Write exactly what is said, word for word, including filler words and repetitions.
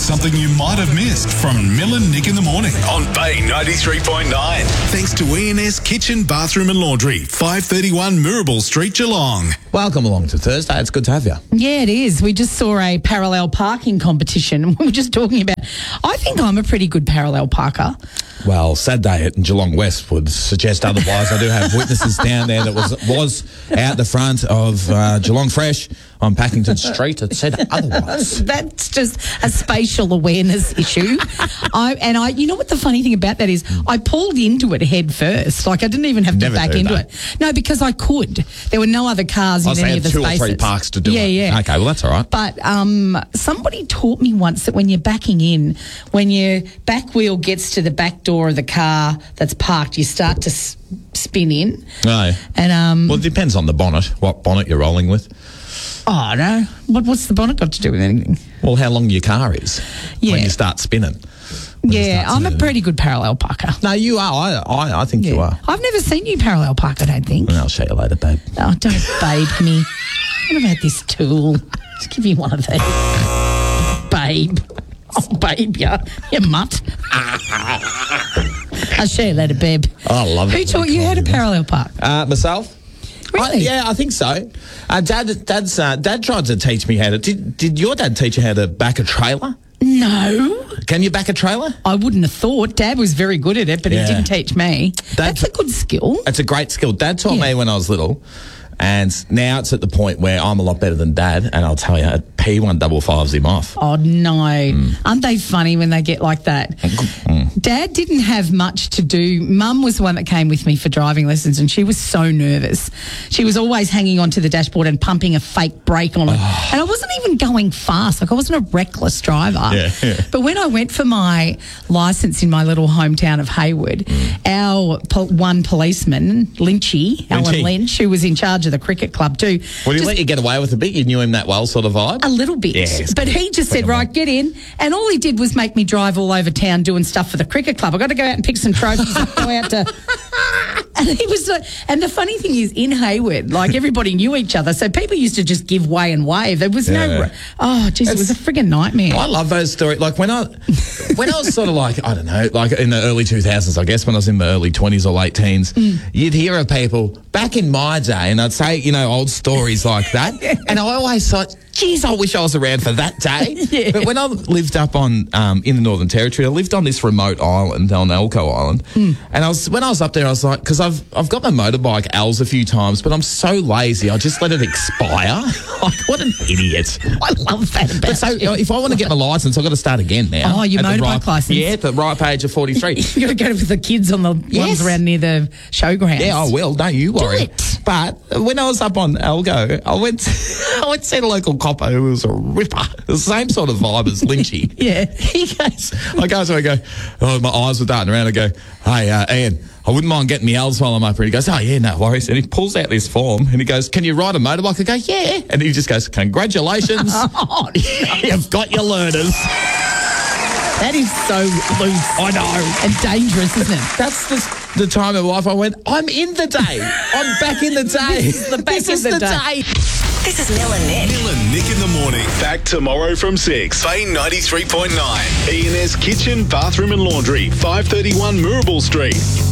something you might have missed from Mill and Nick in the morning on Bay ninety-three point nine. Thanks to E and S Kitchen, Bathroom and Laundry, five thirty-one Mirabel Street, Geelong. Welcome along to Thursday. It's good to have you. Yeah, it is. We just saw a parallel parking competition. We were just talking about, I think I'm a pretty good parallel parker. Well, sad day at Geelong West would suggest otherwise. I do have witnesses down there that was was out the front of uh, Geelong Fresh on Packington Street that said otherwise. That's just a spatial awareness issue. I and I, you know what the funny thing about that is, I pulled into it head first. Like I didn't even have to Never back do into that. it. No, because I could. There were no other cars I in was any saying of the two spaces. or three parks to do yeah, it. Yeah, yeah. Okay, well that's all right. But um, somebody taught me once that when you're backing in, when your back wheel gets to the back door of the car that's parked, you start to s- spin in. No. And um, Well, it depends on the bonnet, what bonnet you're rolling with. oh no, what what's the bonnet got to do with anything? Well, how long your car is Yeah. when you start spinning. When you Yeah, start I'm a spinning. pretty good parallel parker. No, you are. I, I, I think you are. I've never seen you parallel park, I don't think. Well, I'll show you later, babe. Oh, don't babe me. What about this tool? Just give me one of these. Babe. Oh, babe, yeah. You mutt. I'll show you later, babe. I love it. Who taught you how to parallel park? Uh, myself? I, Really? yeah, I think so. Uh, Dad, Dad's, uh, Dad tried to teach me how to. Did, did your dad teach you how to back a trailer? No. Can you back a trailer? I wouldn't have thought. Dad was very good at it, but Yeah. he didn't teach me. Dad- That's a good skill. It's a great skill. Dad taught Yeah. me when I was little, and now it's at the point where I'm a lot better than Dad, and I'll tell you, P one double fives him off. Oh, no. Aren't they funny when they get like that? Dad didn't have much to do. Mum was the one that came with me for driving lessons, and she was so nervous. She was always hanging onto the dashboard and pumping a fake brake on it. And I wasn't even going fast. Like, I wasn't a reckless driver. Yeah, yeah. But when I went for my licence in my little hometown of Hayward, our po- one policeman, Lynchy, Alan Lynchy. Lynch, who was in charge of the cricket club too. Would he just- let you get away with a bit? You knew him that well, sort of vibe? a little bit. Yes. But he just said, right, get in. And all he did was make me drive all over town doing stuff for the cricket club. I got to go out and pick some trophies and go out to... And he was like, and the funny thing is, in Hayward, like everybody knew each other, so people used to just give way and wave. There was Yeah. no, oh, geez, it was a friggin' nightmare. I love those stories. Like when I, when I was sort of like, I don't know, like in the early two thousands, I guess when I was in my early twenties or late teens, you'd hear of people back in my day, and I'd say, you know, old stories like that. And I always thought, geez, I wish I was around for that day. Yeah. But when I lived up on, um, in the Northern Territory, I lived on this remote island, on Elco Island. And I was, when I was up there, I was like, because I've, I've got my motorbike L's a few times, but I'm so lazy, I just let it expire. Like, what an idiot. I love that about But so you. if I want to get my licence, I've got to start again now. Oh, your At the motorbike right- licence. Yeah, at the right page of forty-three. You got to go with the kids on the Yes. ones around near the showgrounds. Yeah, I will. Don't you worry. it. But when I was up on Elgo, I went I went to see a local copper who was a ripper. The same sort of vibe as Lynchy. Yeah. He goes, I go, so I go, oh, my eyes were darting around. I go, hey, uh, Ian, I wouldn't mind getting the L's while I'm up here. He goes, oh, yeah, no worries. And he pulls out this form and he goes, can you ride a motorbike? I go, yeah. And he just goes, congratulations. Oh, You've got your learners. that is so loose. I know. And dangerous, isn't it? That's the, the time of life I went, I'm in the day. I'm back in the day. This is the back This in is the the day. day. This is Mill and Nick. Mill and Nick in the morning. Back tomorrow from six. Bay ninety-three point nine. E and S Kitchen, Bathroom and Laundry, five thirty-one Mirabel Street.